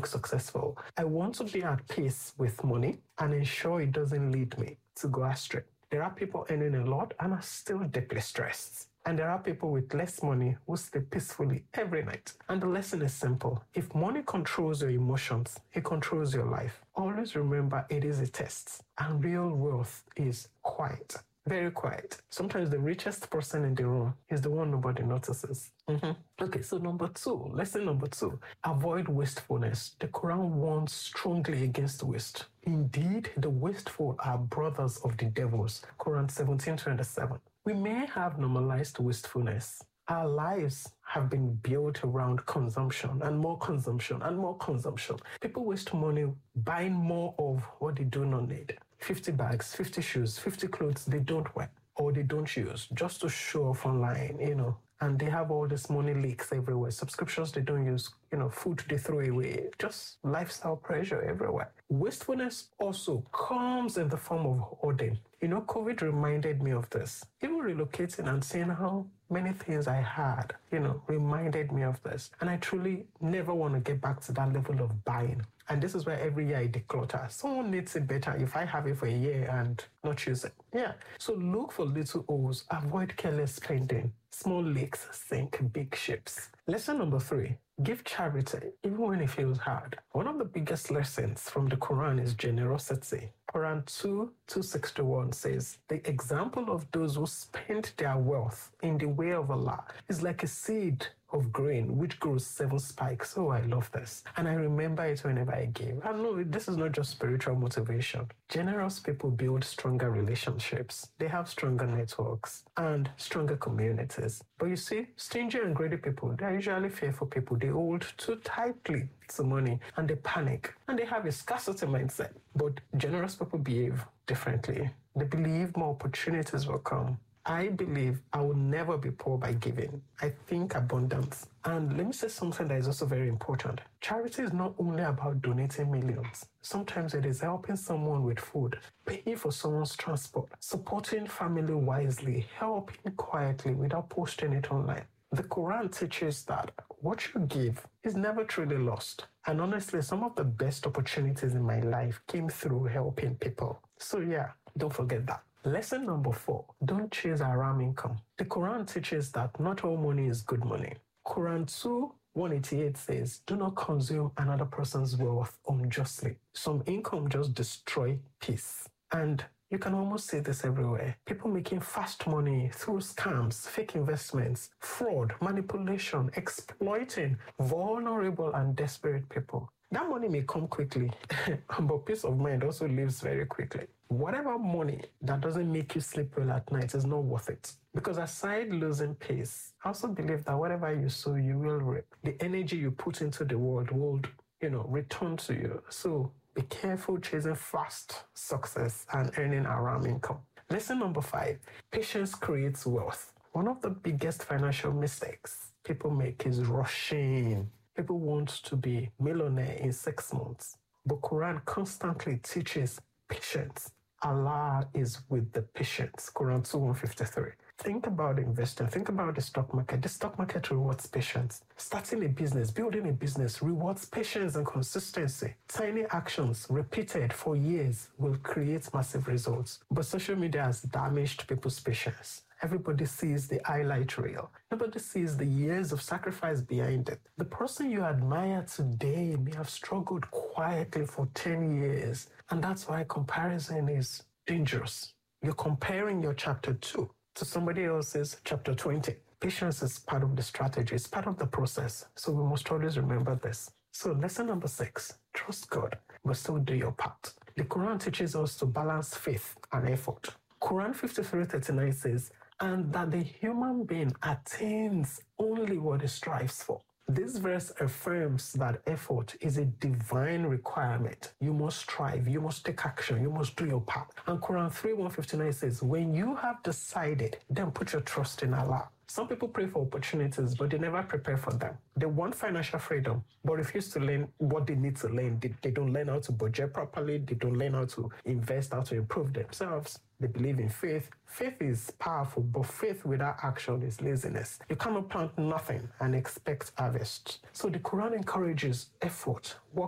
look successful. I want to be at peace with money and ensure it doesn't lead me to go astray. There are people earning a lot and are still deeply stressed. And there are people with less money who sleep peacefully every night. And the lesson is simple. If money controls your emotions, it controls your life. Always remember it is a test. And real wealth is quiet. Very quiet. Sometimes the richest person in the room is the one nobody notices. Okay, so lesson number 2, avoid wastefulness. The Quran warns strongly against waste. Indeed, the wasteful are brothers of the devils. Quran 17:27. We may have normalized wastefulness. Our lives have been built around consumption and more consumption and more consumption. People waste money buying more of what they do not need. 50 bags, 50 shoes, 50 clothes they don't wear or they don't use just to show off online, And they have all this money leaks everywhere, subscriptions they don't use, food they throw away, just lifestyle pressure everywhere. Wastefulness also comes in the form of hoarding. COVID reminded me of this. Even relocating and seeing how many things I had, reminded me of this. And I truly never want to get back to that level of buying. And this is where every year I declutter. Someone needs it better if I have it for a year and not use it. Yeah. So look for little O's. Avoid careless spending. Small leaks sink big ships. Lesson number 3. Give charity, even when it feels hard. One of the biggest lessons from the Quran is generosity. Quran 2:261 says, the example of those who spend their wealth in the way of Allah is like a seed of grain which grows 7 spikes. Oh, I love this. And I remember it whenever I give. I know this is not just spiritual motivation. Generous people build stronger relationships. They have stronger networks and stronger communities. But you see, stingy and greedy people, they're usually fearful people. They hold too tightly to money and they panic and they have a scarcity mindset. But generous people behave differently. They believe more opportunities will come. I believe I will never be poor by giving. I think abundance. And let me say something that is also very important. Charity is not only about donating millions. Sometimes it is helping someone with food, paying for someone's transport, supporting family wisely, helping quietly without posting it online. The Quran teaches that what you give is never truly lost. And honestly, some of the best opportunities in my life came through helping people. So yeah, don't forget that. Lesson number 4, don't chase haram income. The Quran teaches that not all money is good money. Quran 2:188 says, do not consume another person's wealth unjustly. Some income just destroy peace. And you can almost see this everywhere. People making fast money through scams, fake investments, fraud, manipulation, exploiting vulnerable and desperate people. That money may come quickly, but peace of mind also leaves very quickly. Whatever money that doesn't make you sleep well at night is not worth it. Because aside losing peace, I also believe that whatever you sow, you will reap. The energy you put into the world will, return to you. So be careful chasing fast success and earning haram income. Lesson number 5, patience creates wealth. One of the biggest financial mistakes people make is rushing. People want to be millionaire in 6 months. But Quran constantly teaches patience. Allah is with the patient. Quran 2:153. Think about investing. Think about the stock market. The stock market rewards patience. Starting a business, building a business rewards patience and consistency. Tiny actions repeated for years will create massive results. But social media has damaged people's patience. Everybody sees the highlight reel. Nobody sees the years of sacrifice behind it. The person you admire today may have struggled quietly for 10 years. And that's why comparison is dangerous. You're comparing your chapter 2 to somebody else's chapter 20. Patience is part of the strategy. It's part of the process. So we must always remember this. So lesson number 6, trust God, but still do your part. The Quran teaches us to balance faith and effort. Quran 53:39 says, and that the human being attains only what he strives for. This verse affirms that effort is a divine requirement. You must strive, you must take action, you must do your part. And Quran 3:159 says, when you have decided, then put your trust in Allah. Some people pray for opportunities, but they never prepare for them. They want financial freedom, but refuse to learn what they need to learn. They don't learn how to budget properly. They don't learn how to invest, how to improve themselves. They believe in faith. Faith is powerful, but faith without action is laziness. You cannot plant nothing and expect harvest. So the Quran encourages effort, work